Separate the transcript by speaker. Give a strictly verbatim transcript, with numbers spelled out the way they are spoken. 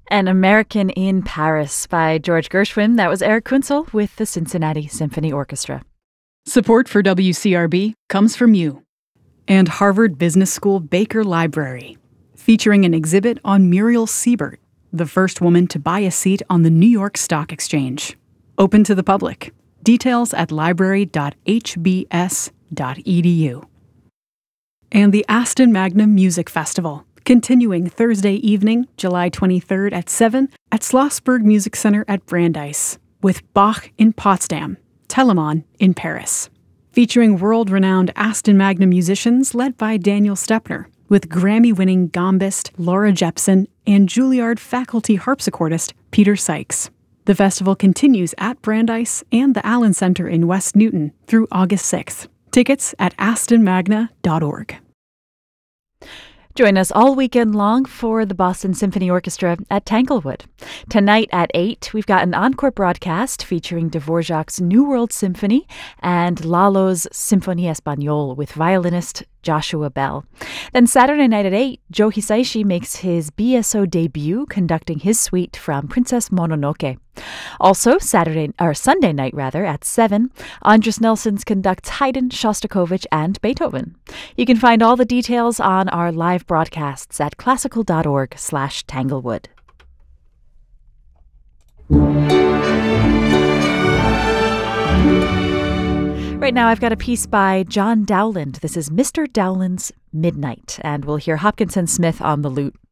Speaker 1: An American in Paris by George Gershwin. That was Eric Kunzel with the Cincinnati Symphony Orchestra.
Speaker 2: Support for W C R B comes from you and Harvard Business School Baker Library, featuring an exhibit on Muriel Siebert, the first woman to buy a seat on the New York Stock Exchange. Open to the public. Details at library dot h b s dot e d u. And the Aston Magnum Music Festival, continuing Thursday evening, July twenty-third at seven at Schlossberg Music Center at Brandeis, with Bach in Potsdam, Telemann in Paris. Featuring world-renowned Aston Magnum musicians led by Daniel Stepner, with Grammy-winning gambist Laura Jepson and Juilliard faculty harpsichordist Peter Sykes. The festival continues at Brandeis and the Allen Center in West Newton through August sixth. Tickets at aston magna dot org.
Speaker 1: Join us all weekend long for the Boston Symphony Orchestra at Tanglewood. Tonight at eight, we've got an encore broadcast featuring Dvorak's New World Symphony and Lalo's Symphonie Espagnole with violinist Joshua Bell. Then Saturday night at eight, Joe Hisaishi makes his B S O debut conducting his suite from Princess Mononoke. Also, Saturday or Sunday night rather at seven, Andris Nelsons conducts Haydn, Shostakovich, and Beethoven. You can find all the details on our live broadcasts at classical dot org slash tanglewood. Right now, I've got a piece by John Dowland. This is Mister Dowland's Midnight, and we'll hear Hopkinson Smith on the lute.